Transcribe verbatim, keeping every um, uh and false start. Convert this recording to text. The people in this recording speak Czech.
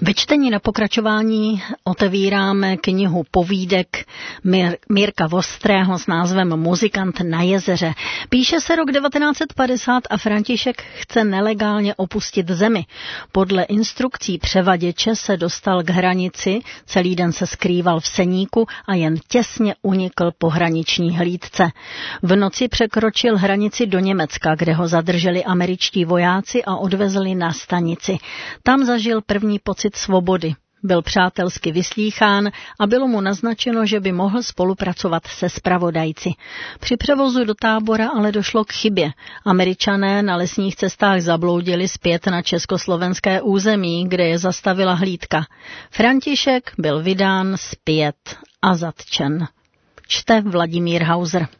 Ve čtení na pokračování otevíráme knihu povídek Mir- Mirka Vostrého s názvem Muzikant na jezeře. Píše se rok devatenáct set padesát a František chce nelegálně opustit zemi. Podle instrukcí převaděče se dostal k hranici, celý den se skrýval v seníku a jen těsně unikl pohraniční hlídce. V noci překročil hranici do Německa, kde ho zadrželi američtí vojáci a odvezli na stanici. Tam zažil první pocit svobody. Byl přátelsky vyslýchán a bylo mu naznačeno, že by mohl spolupracovat se zpravodajci. Při převozu do tábora ale došlo k chybě. Američané na lesních cestách zabloudili zpět na československé území, kde je zastavila hlídka. František byl vydán zpět a zatčen. Čte Vladimír Hauser.